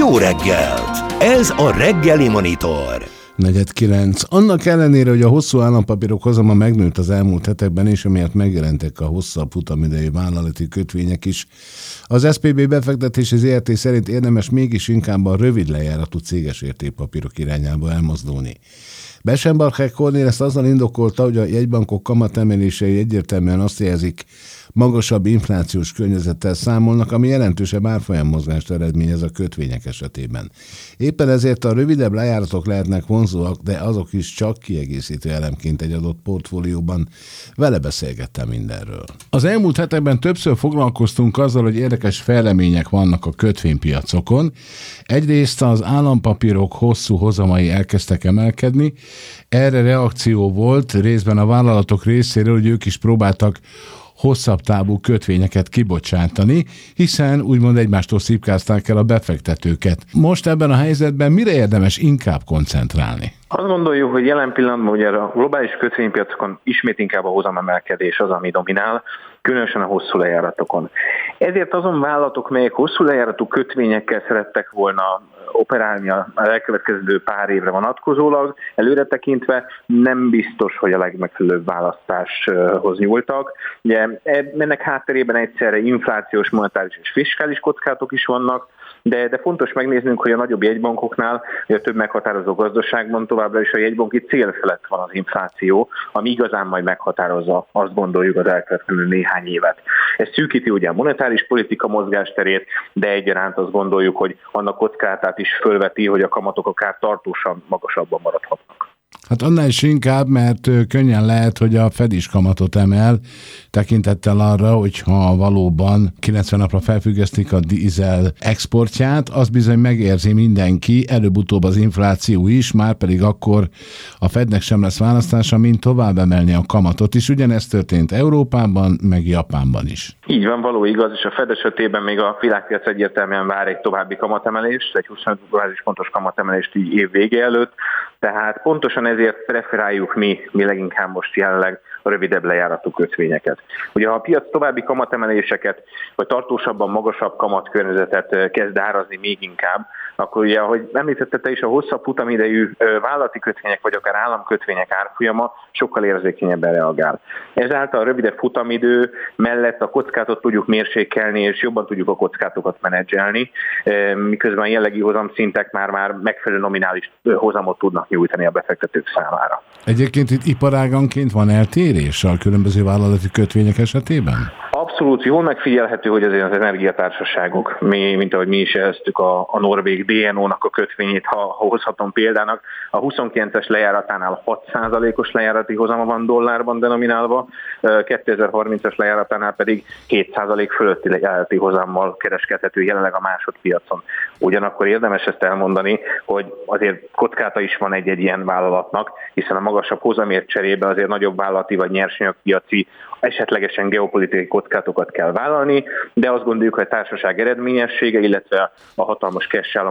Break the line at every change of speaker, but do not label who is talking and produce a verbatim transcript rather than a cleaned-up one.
Jó reggelt! Ez a Reggeli Monitor.
negyven kilenc. Annak ellenére, hogy a hosszú állampapírok hozama megnőtt az elmúlt hetekben, és amiatt megjelentek a hosszabb futamidejű vállalati kötvények is, az es pé bé befektetési zé er té szerint érdemes mégis inkább a rövid lejáratú céges értékpapírok irányába elmozdulni. Besenbarger Kornél ezt azzal indokolta, hogy a jegybankok kamatemelései egyértelműen azt jelzik, magasabb inflációs környezettel számolnak, ami jelentősebb árfolyam-mozgást eredményez a kötvények esetében. Éppen ezért a rövidebb lejáratok lehetnek vonzóak, de azok is csak kiegészítő elemként egy adott portfólióban. Vele beszélgettem mindenről. Az elmúlt hetekben többször foglalkoztunk azzal, hogy érdekes fejlemények vannak a kötvénypiacokon. Egyrészt az állampapírok hosszú hozamai elkezdtek emelkedni. Erre reakció volt részben a vállalatok részéről, hogy ők is próbáltak hosszabb távú kötvényeket kibocsátani, hiszen úgymond egymástól szipkázták el a befektetőket. Most ebben a helyzetben mire érdemes inkább koncentrálni?
Azt gondoljuk, hogy jelen pillanatban ugye a globális kötvénypiacokon ismét inkább a hozamemelkedés az, ami dominál, különösen a hosszú lejáratokon. Ezért azon vállalatok, melyek hosszú lejáratú kötvényekkel szerettek volna operálni a elkövetkező pár évre vonatkozólag, előre tekintve nem biztos, hogy a legmegfelelőbb választáshoz nyúltak. Ugye ennek hátterében egyszerre inflációs, monetáris és fiskális kockázatok is vannak, de, de fontos megnéznünk, hogy a nagyobb jegybankoknál, a több meghatározó gazdaságban továbbra is a jegybanki cél felett van az infláció, ami igazán majd meghatározza, azt gondoljuk, az elkövetkező néhány évet. Ez szűkíti ugye a monetáris politika mozgásterét, de egyaránt azt gondoljuk, hogy annak kockázatát is fölveti, hogy a kamatok akár tartósan magasabban maradhatnak.
Hát annál is inkább, mert könnyen lehet, hogy a Fed is kamatot emel, tekintettel arra, hogyha valóban kilencven napra felfüggesztik a dízel exportját, az bizony megérzi mindenki, előbb-utóbb az infláció is, már pedig akkor a Fednek sem lesz választása, mint tovább emelni a kamatot is. Ugyanezt történt Európában, meg Japánban is.
Így van, való igaz, és a Fed esetében még a világpiac egyértelműen vár egy további kamatemelést, egy huszonöt bázispontos kamatemelést így év vége előtt, tehát pontosan ezért preferáljuk mi, mi leginkább most jelenleg a rövidebb lejáratú kötvényeket. Ugye ha a piac további kamatemeléseket, vagy tartósabban magasabb kamatkörnyezetet kezd árazni még inkább, akkor ugye, ahogy említette te is, a hosszabb futamidejű vállalati kötvények, vagy akár államkötvények árfolyama sokkal érzékenyebben reagál. Ezáltal a rövidebb futamidő mellett a kockázatot tudjuk mérsékelni, és jobban tudjuk a kockázatokat menedzselni, miközben a jellegi hozamszintek már-már megfelelő nominális hozamot tudnak nyújtani a befektetők számára.
Egyébként itt iparáganként van eltérés a különböző vállalati kötvények esetében?
Abszolút jól megfigyelhető, hogy azért az energiatársaságok, mi, mint ahogy mi is jeleztük a, a norvég dé en o-nak a kötvényét, ha, ha hozhatom példának, a huszonkilences lejáratánál hat százalékos lejárati hozama van dollárban denominálva, kétezer-harmincas lejáratánál pedig hét százalék fölötti lejárati hozammal kereskedhető jelenleg a másodpiacon. Ugyanakkor érdemes ezt elmondani, hogy azért kockázata is van egy-egy ilyen vállalatnak, hiszen a magasabb hozamért cserébe azért nagyobb vállalati vagy nyersanyagpiaci, esetlegesen geopolitikai kockázatokat kell vállalni, de azt gondoljuk, hogy a társaság eredményessége, illetve a hatalmas cash